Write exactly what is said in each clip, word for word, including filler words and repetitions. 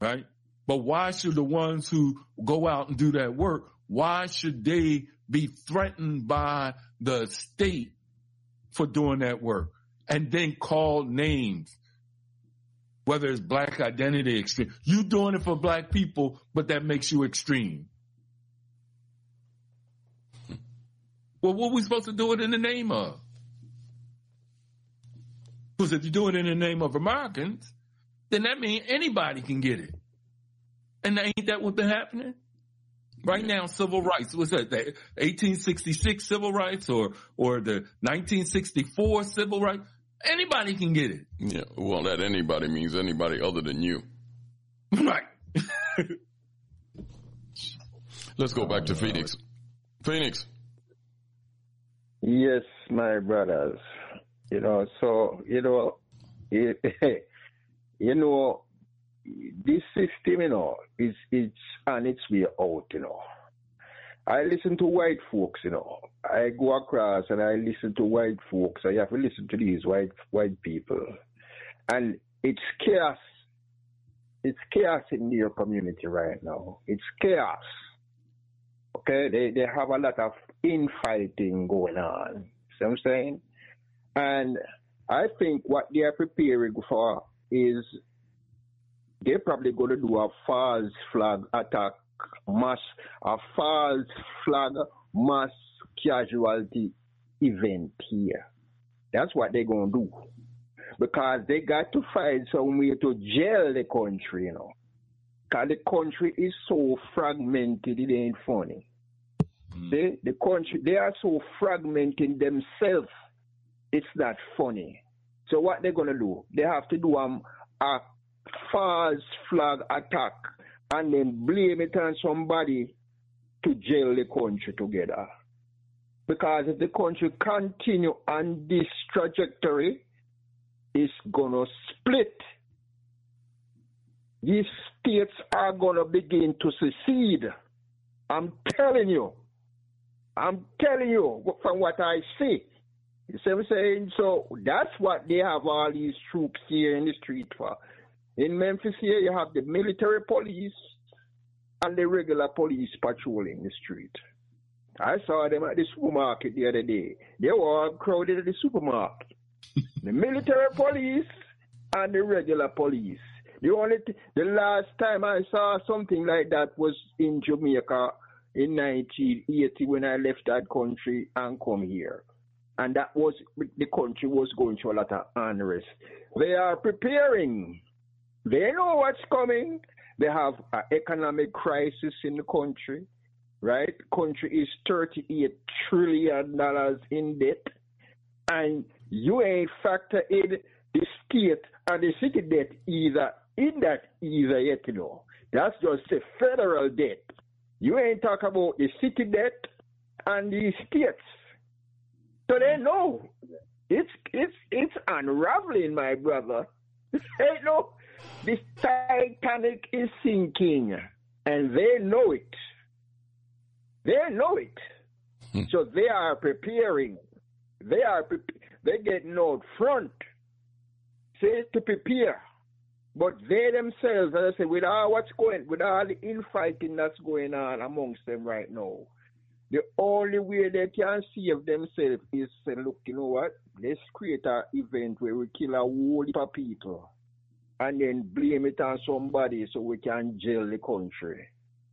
right? But why should the ones who go out and do that work, why should they be threatened by the state for doing that work and then called names, whether it's black identity extreme? You doing it for black people, but that makes you extreme. Well, what are we supposed to do it in the name of? Because if you do it in the name of Americans, then that means anybody can get it. And ain't that what's been happening? Right now, civil rights, what's that, the eighteen sixty-six civil rights or or the nineteen sixty-four civil rights? Anybody can get it. Yeah, well, that anybody means anybody other than you. Right. Let's go back to Phoenix. Phoenix. Yes, my brothers. You know, so, you know, it, you know, this system, you know, is it's on its way out, you know. I listen to white folks, you know. I go across and I listen to white folks. I have to listen to these white white people. And it's chaos. It's chaos in their community right now. It's chaos. Okay? They they have a lot of infighting going on. See what I'm saying? And I think what they are preparing for is they're probably going to do a false flag attack, mass, a false flag mass casualty event here. That's what they're going to do. Because they got to find some way to jail the country, you know. Because the country is so fragmented, it ain't funny. Mm. They, the country, they are so fragmented themselves, it's not funny. So what they're going to do, they have to do um, a false flag attack and then blame it on somebody to jail the country together. Because if the country continue on this trajectory, it's going to split. These states are going to begin to secede. I'm telling you. I'm telling you from what I see. You see what I'm saying? So that's what they have all these troops here in the street for. In Memphis here, you have the military police and the regular police patrolling the street. I saw them at the supermarket the other day. They were all crowded at the supermarket. The military police and the regular police. The only th- the last time I saw something like that was in Jamaica in nineteen eighty when I left that country and come here. And that was, the country was going through a lot of unrest. They are preparing. They know what's coming. They have an economic crisis in the country, right? The country is thirty-eight trillion dollars in debt. And you ain't factor in the state and the city debt either, in that either yet, you know. That's just the federal debt. You ain't talk about the city debt and the states. So they know. It's it's it's unraveling, my brother. They know the Titanic is sinking, and they know it. They know it. Hmm. So they are preparing. They are pre- they getting out front, say, to prepare. But they themselves, as I say, with all what's going, with all the infighting that's going on amongst them right now, the only way they can save themselves is say, look, you know what? Let's create an event where we kill a whole heap of people and then blame it on somebody so we can jail the country.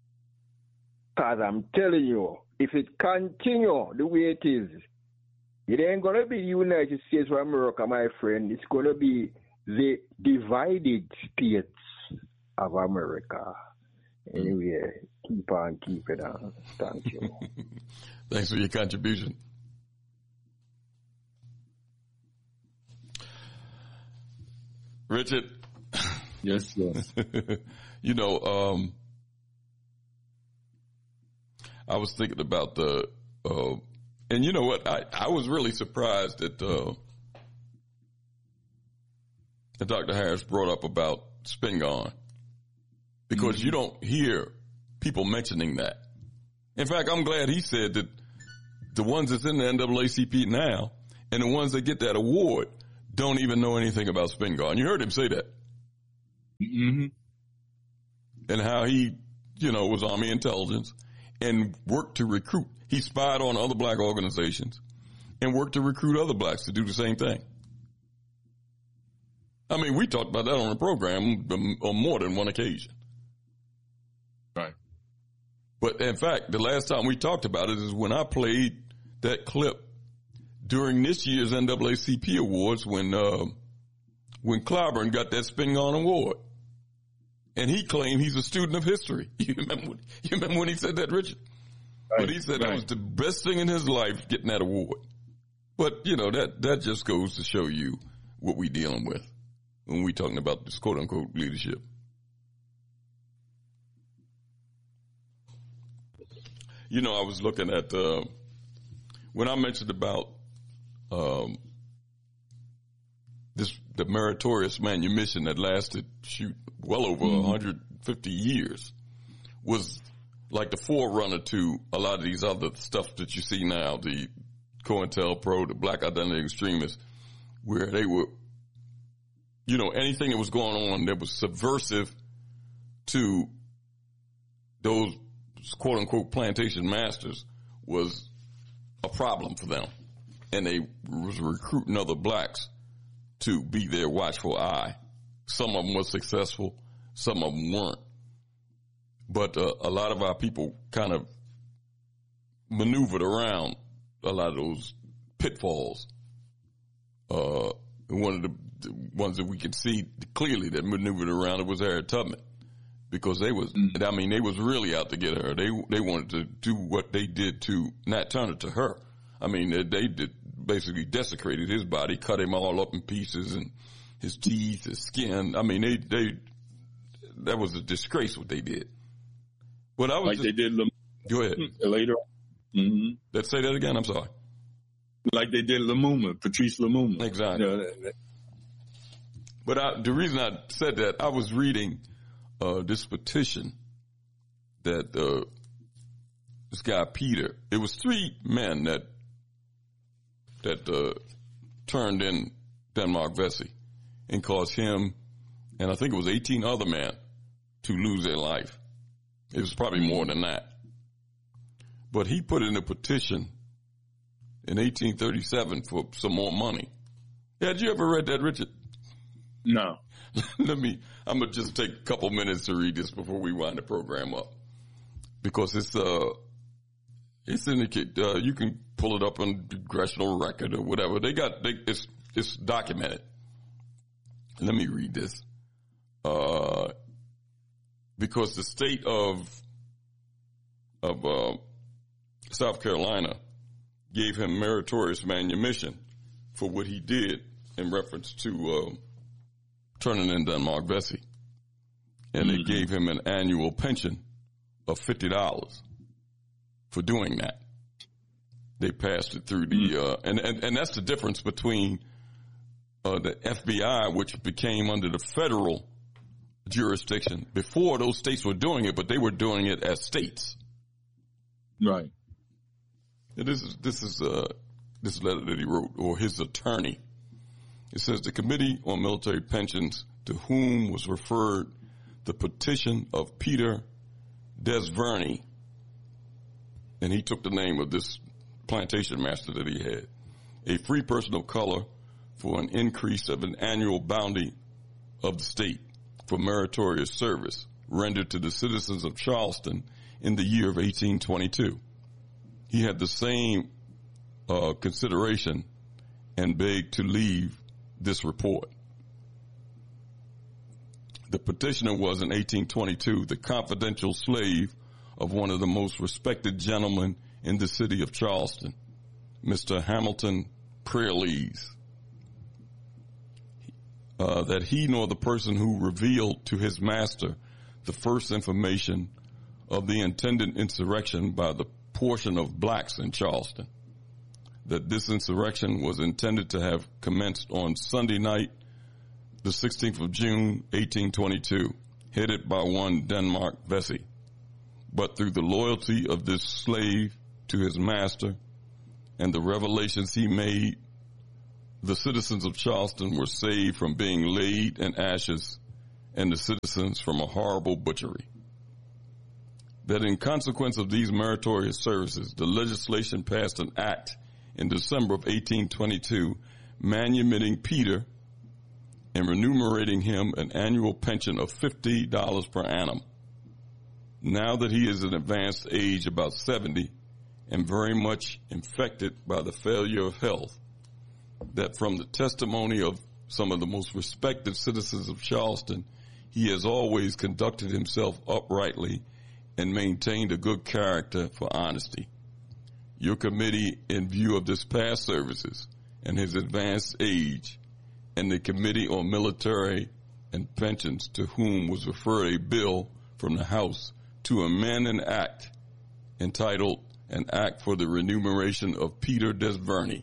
Because I'm telling you, if it continue the way it is, it ain't going to be the United States of America, my friend. It's going to be the divided states of America. Anyway, keep on keeping on. Thank you. Thanks for your contribution. Richard. Yes, yes. You know, um, I was thinking about the, uh, and you know what? I, I was really surprised that, uh, that Doctor Harris brought up about Spingarn. Because mm-hmm. you don't hear people mentioning that. In fact, I'm glad he said that the ones that's in the N double A C P now and the ones that get that award don't even know anything about Spingarn. You heard him say that. Mm-hmm. and how he, you know, was Army intelligence and worked to recruit. He spied on other black organizations and worked to recruit other blacks to do the same thing. I mean, we talked about that on the program on more than one occasion. Right. But in fact, the last time we talked about it is when I played that clip during this year's N double A C P Awards when uh, when Clyburn got that Spingarn Award. And he claimed he's a student of history. You remember when, you remember when he said that, Richard? Right. But he said right. that was the best thing in his life, getting that award. But, you know, that, that just goes to show you what we're dealing with when we're talking about this quote-unquote leadership. You know, I was looking at, uh, when I mentioned about um, this the meritorious manumission that lasted, shoot, well over mm-hmm. one hundred fifty years, was like the forerunner to a lot of these other stuff that you see now, the COINTELPRO, the Black Identity Extremists, where they were, you know, anything that was going on that was subversive to those quote-unquote plantation masters was a problem for them. And they was recruiting other blacks to be their watchful eye. Some of them were successful, some of them weren't. But uh, a lot of our people kind of maneuvered around a lot of those pitfalls. Uh, one of the, the ones that we could see clearly that maneuvered around it was Harriet Tubman, because they was, mm. I mean, they was really out to get her. They they wanted to do what they did to Nat Turner to her. I mean, they, they did basically desecrated his body, cut him all up in pieces, and his teeth, his skin. I mean, they they that was a disgrace what they did. But I was like just, they did Lam- go ahead later. Mm-hmm. Let's say that again. I'm sorry. Like they did Lumumba, Patrice Lumumba. Exactly. You know, that, that. But I, the reason I said that, I was reading uh, this petition that uh, this guy Peter. It was three men that that uh, turned in Denmark Vesey and caused him, and I think it was eighteen other men, to lose their life. It was probably more than that. But he put in a petition in eighteen thirty-seven for some more money. Had you ever read that, Richard? No. Let me, I'm going to just take a couple minutes to read this before we wind the program up. Because it's, uh, it's indicate, uh, you can pull it up on Congressional Record or whatever. They got, they, it's, it's documented. Let me read this. Uh, because the state of, of, uh, South Carolina gave him meritorious manumission for what he did in reference to, uh, turning in Denmark Vesey. And mm-hmm. they gave him an annual pension of fifty dollars for doing that. They passed it through the, uh, and, and, and that's the difference between, uh, the F B I, which became under the federal jurisdiction. Before, those states were doing it, but they were doing it as states. Right. And this is, this is, uh, this letter that he wrote, or his attorney. It says, the Committee on Military Pensions, to whom was referred the petition of Peter Desverney, and he took the name of this plantation master that he had, a free person of color, for an increase of an annual bounty of the state for meritorious service rendered to the citizens of Charleston in the year of eighteen twenty-two. He had the same uh, consideration and begged to leave this report. The petitioner was in eighteen twenty-two the confidential slave of one of the most respected gentlemen in the city of Charleston, Mister Hamilton Prayerlees. Uh, that he nor the person who revealed to his master the first information of the intended insurrection by the portion of blacks in Charleston, that this insurrection was intended to have commenced on Sunday night, the sixteenth of June, eighteen twenty-two, headed by one Denmark Vesey. But through the loyalty of this slave to his master and the revelations he made, the citizens of Charleston were saved from being laid in ashes and the citizens from a horrible butchery. that in consequence of these meritorious services, the legislation passed an act in December of eighteen twenty-two manumitting Peter and remunerating him an annual pension of fifty dollars per annum. Now that he is an advanced age, about seventy, and very much infected by the failure of health, that from the testimony of some of the most respected citizens of Charleston, he has always conducted himself uprightly and maintained a good character for honesty. Your committee, in view of this past services and his advanced age, and the Committee on Military and Pensions, to whom was referred a bill from the House to amend an act entitled An Act for the Remuneration of Peter Desverney,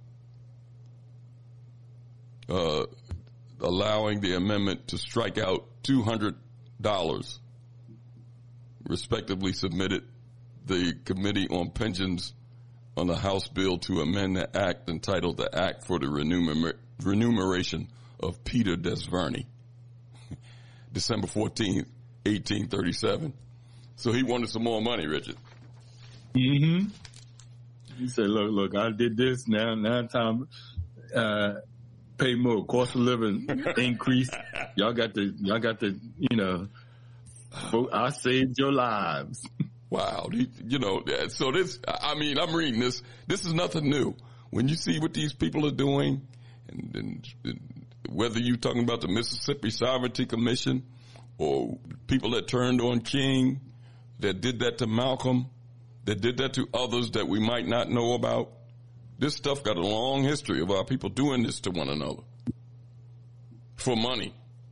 uh, allowing the amendment to strike out two hundred dollars, respectively submitted the Committee on Pensions on the House bill to amend the act entitled the Act for the Remuneration remuneration of Peter Desverney, December fourteenth, eighteen thirty-seven. So he wanted some more money, Richard. Mm-hmm. He said, look, look, I did this, now, now time, uh, pay more, cost of living increase. Y'all got to, y'all got to, you know, I saved your lives. Wow. You know, so this, I mean, I'm reading this. This is nothing new. When you see what these people are doing, And, and, and whether you're talking about the Mississippi Sovereignty Commission or people that turned on King, that did that to Malcolm, that did that to others that we might not know about, this stuff got a long history of our people doing this to one another for money.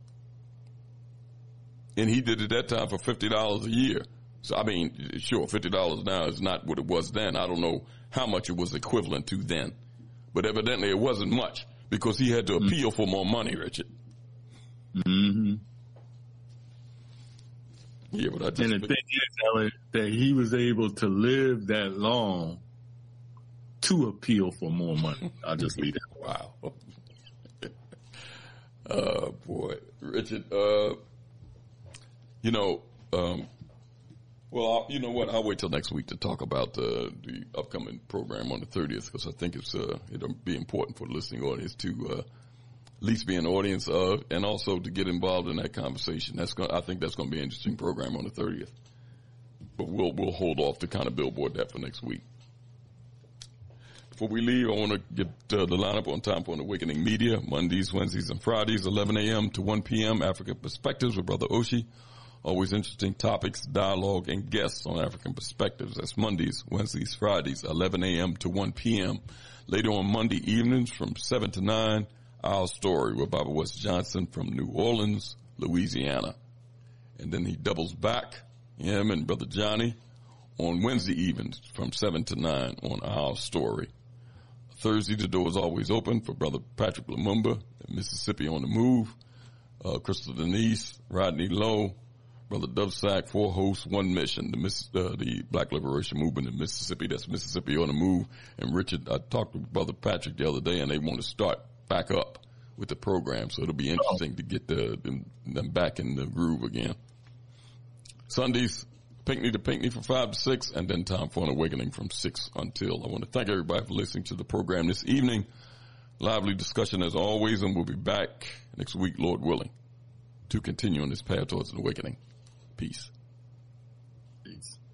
And he did it that time for fifty dollars a year. So, I mean, sure, fifty dollars now is not what it was then. I don't know how much it was equivalent to then. But evidently it wasn't much, because he had to appeal for more money, Richard. Mm-hmm. Yeah, but I just... And the thing is, Ellen, that he was able to live that long to appeal for more money. I'll just leave that. Wow. Oh, boy. Richard, uh, you know, um, well, I'll, you know what? I'll wait till next week to talk about uh, the upcoming program on the thirtieth, because I think it's uh, it'll be important for the listening audience to uh, at least be an audience of, and also to get involved in that conversation. That's going. I think that's going to be an interesting program on the thirtieth. But we'll we'll hold off to kind of billboard that for next week. Before we leave, I want to get uh, the lineup on time for an Awakening Media, Mondays, Wednesdays, and Fridays, eleven a.m. to one p.m. African Perspectives with Brother Oshi. Always interesting topics, dialogue, and guests on African Perspectives. That's Mondays, Wednesdays, Fridays, eleven a.m. to one p.m. Later on Monday evenings from seven to nine, Our Story with Baba West Johnson from New Orleans, Louisiana. And then he doubles back, him and Brother Johnny, on Wednesday evenings from seven to nine on Our Story. Thursday, the door is always open for Brother Patrick Lumumba, Mississippi on the Move, uh, Crystal Denise, Rodney Lowe, Brother Dove Sack, four hosts, one mission, the, Miss, uh, the Black Liberation Movement in Mississippi. That's Mississippi on the Move. And Richard, I talked to Brother Patrick the other day, and they want to start back up with the program. So it'll be interesting oh. to get the, them, them back in the groove again. Sundays, Pinckney to Pinckney from five to six, and then Time for an Awakening from six until. I want to thank everybody for listening to the program this evening. Lively discussion as always, and we'll be back next week, Lord willing, to continue on this path towards an awakening. Peace. Peace.